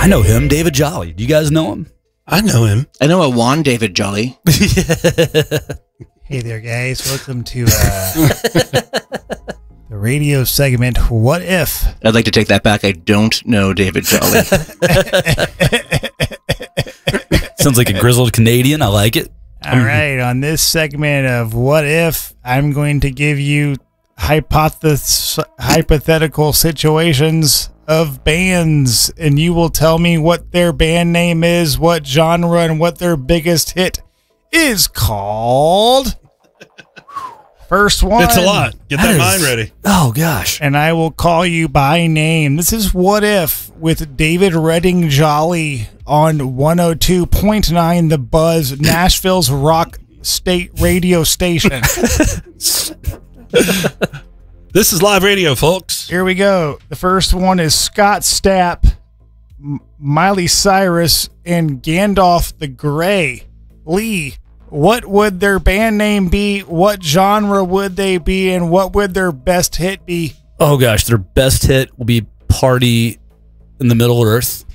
I know him, David Jolly. Do you guys know him? I know him. I know a Juan David Jolly. Hey there, guys. Welcome to the radio segment, What If? I'd like to take that back. I don't know David Jolly. Sounds like a grizzled Canadian. I like it. All right. On this segment of What If, I'm going to give you hypothetical situations of bands, and you will tell me what their band name is, what genre, and what their biggest hit is called. First one. It's a lot. Get that mind ready. Oh, gosh. And I will call you by name. This is What If with David Redding Jolly on 102.9 The Buzz, Nashville's rock state radio station. This is live radio, folks. Here we go. The first one is Scott Stapp, Miley Cyrus, and Gandalf the Grey. Lee, what would their band name be? What genre would they be? And what would their best hit be? Oh, gosh. Their best hit will be Party in the Middle Earth.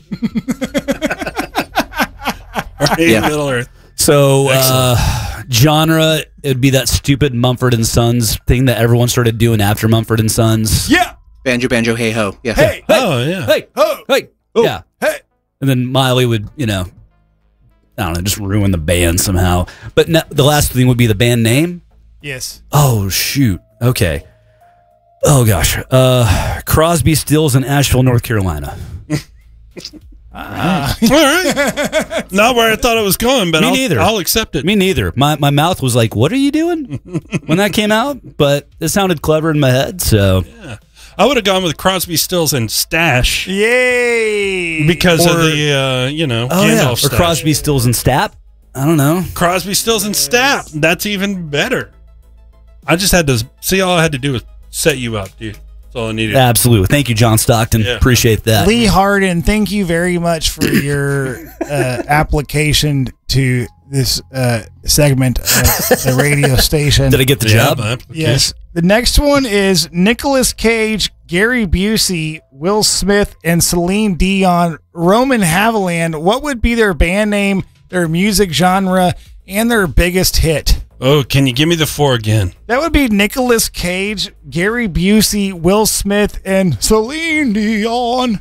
Party in Middle Earth. So, genre, it'd be that stupid Mumford & Sons thing that everyone started doing after Mumford & Sons. Yeah. Banjo, banjo, hey ho. Yeah. Hey. Oh, yeah. Hey. Oh. Hey. Oh. Yeah. Hey. And then Miley would, I don't know, just ruin the band somehow. But the last thing would be the band name. Yes. Oh, shoot. Okay. Oh, gosh. Crosby, Stills in Asheville, North Carolina. All right. Not where I thought it was going, but Me neither. I'll accept it. Me neither. My mouth was like, what are you doing when that came out? But it sounded clever in my head, so. Yeah. I would have gone with Crosby, Stills, and Stash. Yay. Because of the, Gandalf Or Stash. Crosby, Stills, and Stapp. I don't know. Crosby, Stills, and Stapp. That's even better. I just had to see. All I had to do was set you up, dude. That's all I needed. Absolutely. Thank you, John Stockton. Yeah. Appreciate that. Lee Harden, thank you very much for your application to this segment of the radio station. Did I get the job? Yes. The next one is Nicolas Cage, Gary Busey, Will Smith, and Celine Dion, Roman Haviland. What would be their band name, their music genre, and their biggest hit? Oh, can you give me the 4 again? That would be Nicolas Cage, Gary Busey, Will Smith, and Celine Dion.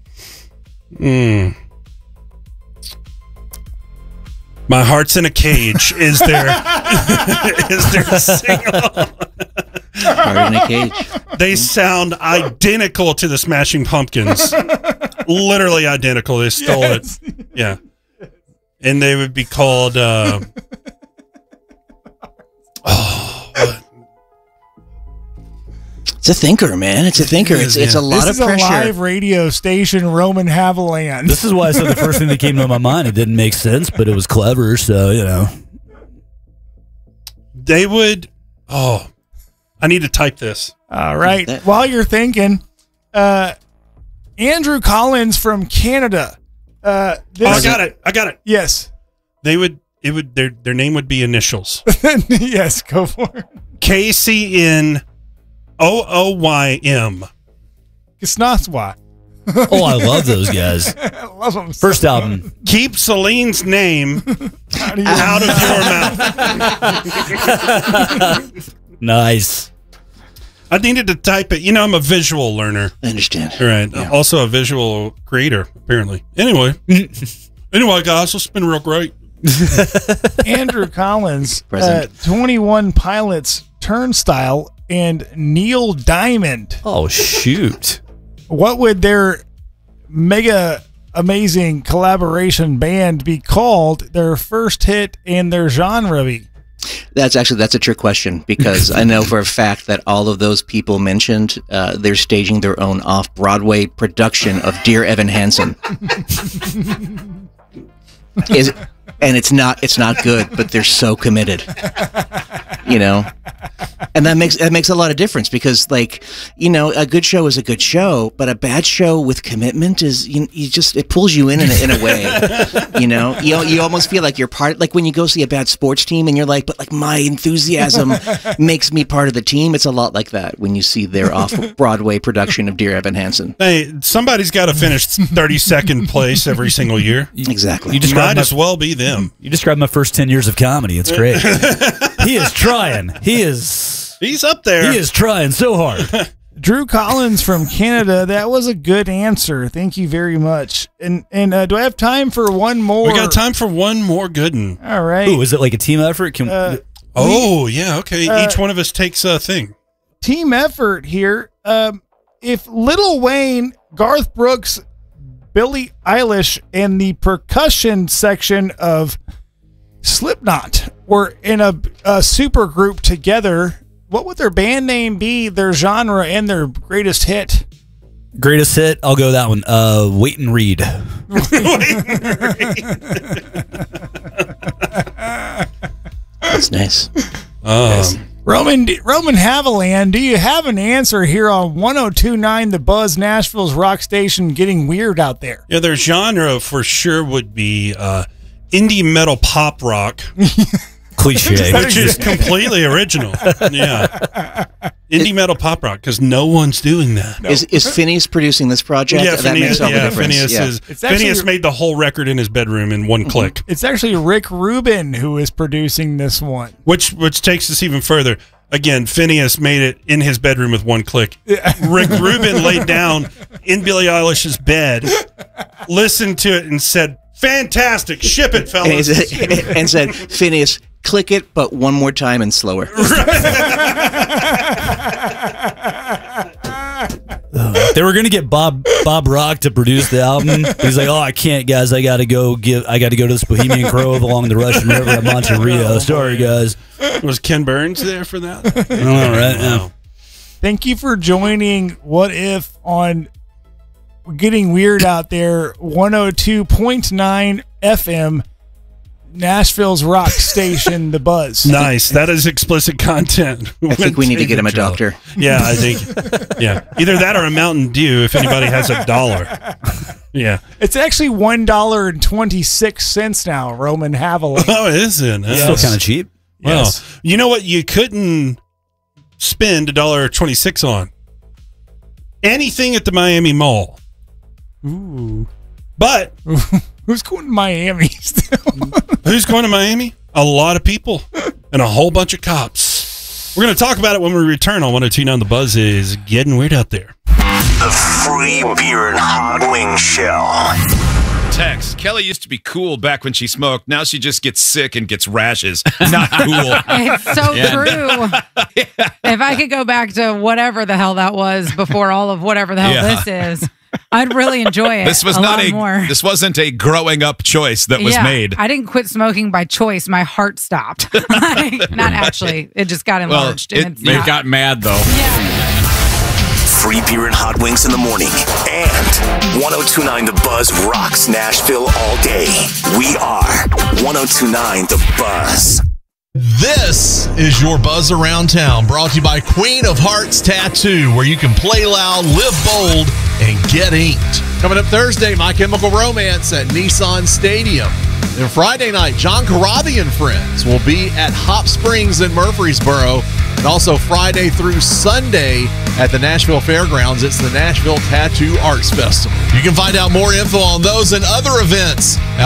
My Heart's in a Cage is their single. Heart in a Cage. They sound identical to the Smashing Pumpkins. Literally identical. They stole it. Yeah. And they would be called It's a thinker, man. It's a thinker. It's a lot This of is pressure. a live radio station, Roman Haviland. This is why I said the first thing that came to my mind. It didn't make sense, but it was clever, so, they would I need to type this. All right. While you're thinking, Andrew Collins from Canada. I got it. Yes. Their name would be initials. Yes, go for it. KCNOOYM. Snaswa. Oh, I love those guys. I love them. First album. Keep Celine's name out of your mouth. Nice. I needed to type it. I'm a visual learner. I understand. Right. Yeah. Also a visual creator, apparently. Anyway, guys, it's been real great. Andrew Collins, Present. 21 Pilots, Turnstile, and Neil Diamond. Oh, shoot. What would their mega amazing collaboration band be called, their first hit, and their genre be? That's a trick question because I know for a fact that all of those people mentioned, they're staging their own off-Broadway production of Dear Evan Hansen. Is and it's not good, but they're so committed. You know, and that makes a lot of difference because, like, you know, a good show is a good show, but a bad show with commitment is it pulls you in a way. You know, you almost feel like you're part. Like when you go see a bad sports team, and you're like, but like my enthusiasm makes me part of the team. It's a lot like that when you see their off-Broadway production of Dear Evan Hansen. Hey, somebody's got to finish 32nd place every single year. Exactly. You might as well be them. You described my first 10 years of comedy. It's great. He is trying. He's up there. He is trying so hard. Drew Collins from Canada. That was a good answer. Thank you very much. And do I have time for one more? We got time for one more good one. All right. Ooh, is it like a team effort? Yeah, okay. Each one of us takes a thing. Team effort here. If Lil Wayne, Garth Brooks, Billie Eilish, and the percussion section of Slipknot were in a super group together, what would their band name be, their genre, and their greatest hit? Greatest hit? I'll go that one. Wait and Read. That's nice. Roman Haviland, do you have an answer here on 102.9 The Buzz, Nashville's rock station, getting weird out there? Yeah, their genre for sure would be indie metal pop rock. Cliche. Which is completely original. Yeah. Indie metal pop rock, because no one's doing that. No. Is Phineas producing this project? Yeah, that makes all the difference. Phineas made the whole record in his bedroom in one click. It's actually Rick Rubin who is producing this one. Which takes us even further. Again, Phineas made it in his bedroom with one click. Rick Rubin laid down in Billie Eilish's bed, listened to it, and said, "Fantastic, ship it, fellas." And said, "Phineas, click it, but one more time and slower." They were going to get Bob Rock to produce the album. He's like, "Oh, I can't, guys. I got to go to this Bohemian Grove along the Russian River at Monterey. Sorry, guys." Was Ken Burns there for that? I don't know, right? Wow. Thank you for joining What If on Getting Weird Out There, 102.9 FM, Nashville's rock station, The Buzz. Nice. That is explicit content. I think we need to get him a doctor. Yeah, I think. Yeah. Either that or a Mountain Dew if anybody has $1. Yeah. It's actually $1.26 now, Roman Haviland. Oh, is it? That's still kind of cheap. Well, Yes. you know what you couldn't spend $1.26 on? Anything at the Miami Mall. Ooh. But who's going to Miami still? Who's going to Miami? A lot of people and a whole bunch of cops. We're going to talk about it when we return on 102.9 The Buzz is Getting Weird Out There. The Free Beer and Hot Wing Show. Text. Kelly used to be cool back when she smoked. Now she just gets sick and gets rashes. Not cool. It's so true. If I could go back to whatever the hell that was before all of whatever the hell this is, I'd really enjoy it. This was This wasn't a growing up choice that was made. I didn't quit smoking by choice. My heart stopped. Not actually. It just got enlarged. Well, it got mad though. Yeah. Free beer and hot wings in the morning. And 102.9 The Buzz rocks Nashville all day. We are 102.9 The Buzz. This is your Buzz Around Town, brought to you by Queen of Hearts Tattoo, where you can play loud, live bold, and get inked. Coming up Thursday, My Chemical Romance at Nissan Stadium. Then Friday night, John Corabi and friends will be at Hop Springs in Murfreesboro. And also Friday through Sunday at the Nashville Fairgrounds, it's the Nashville Tattoo Arts Festival. You can find out more info on those and other events at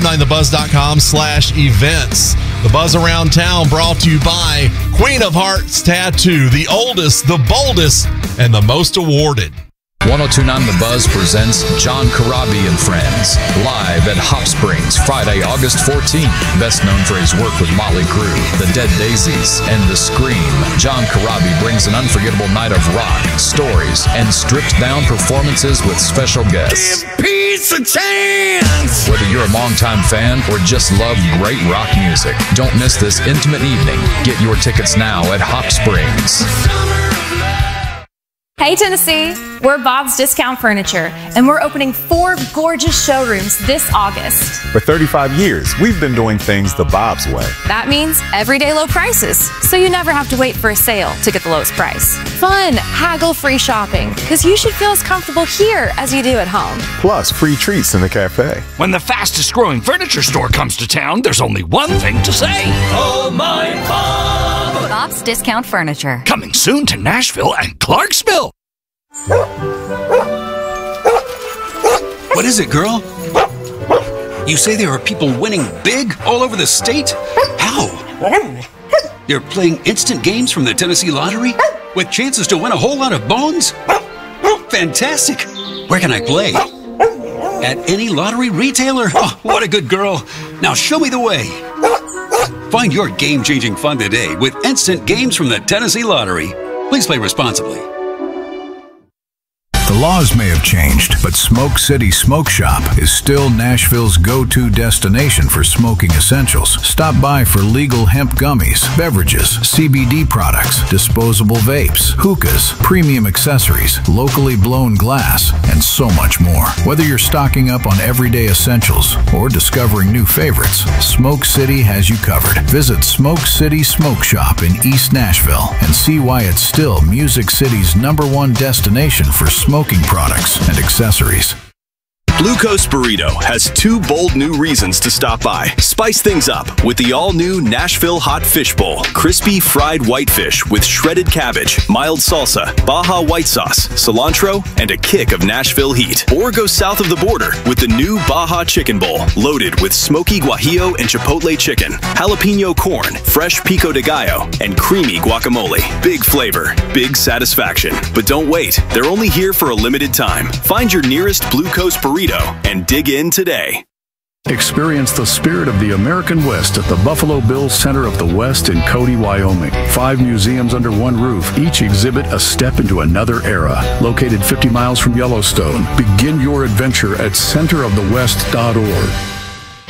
1029thebuzz.com/events. The Buzz Around Town brought to you by Queen of Hearts Tattoo, the oldest, the boldest, and the most awarded. 1029 The Buzz presents John Corabi and Friends, live at Hop Springs, Friday, August 14th. Best known for his work with Motley Crue, The Dead Daisies, and The Scream, John Corabi brings an unforgettable night of rock, stories, and stripped-down performances with special guests. Give peace a chance! Whether you're a longtime fan or just love great rock music, don't miss this intimate evening. Get your tickets now at Hop Springs. Hey Tennessee, we're Bob's Discount Furniture, and we're opening 4 gorgeous showrooms this August. For 35 years, we've been doing things the Bob's way. That means everyday low prices, so you never have to wait for a sale to get the lowest price. Fun, haggle-free shopping, because you should feel as comfortable here as you do at home. Plus, free treats in the cafe. When the fastest growing furniture store comes to town, there's only one thing to say. Oh my Bob! Bob's Discount Furniture. Coming soon to Nashville and Clarksville. What is it, girl? You say there are people winning big all over the state? How? They're playing instant games from the Tennessee Lottery with chances to win a whole lot of bones? Fantastic! Where can I play? At any lottery retailer? Oh, what a good girl. Now show me the way. Find your game-changing fun today with instant games from the Tennessee Lottery. Please play responsibly. The laws may have changed, but Smoke City Smoke Shop is still Nashville's go-to destination for smoking essentials. Stop by for legal hemp gummies, beverages, CBD products, disposable vapes, hookahs, premium accessories, locally blown glass, and so much more. Whether you're stocking up on everyday essentials or discovering new favorites, Smoke City has you covered. Visit Smoke City Smoke Shop in East Nashville and see why it's still Music City's #1 destination for smoking products and accessories. Blue Coast Burrito has 2 bold new reasons to stop by. Spice things up with the all-new Nashville Hot Fish Bowl. Crispy fried whitefish with shredded cabbage, mild salsa, Baja white sauce, cilantro, and a kick of Nashville heat. Or go south of the border with the new Baja Chicken Bowl, loaded with smoky guajillo and chipotle chicken, jalapeno corn, fresh pico de gallo, and creamy guacamole. Big flavor, big satisfaction. But don't wait, they're only here for a limited time. Find your nearest Blue Coast Burrito and dig in today. Experience the spirit of the American West at the Buffalo Bills Center of the West in Cody, Wyoming. 5 museums under one roof, each exhibit a step into another era. Located 50 miles from Yellowstone, begin your adventure at centerofthewest.org.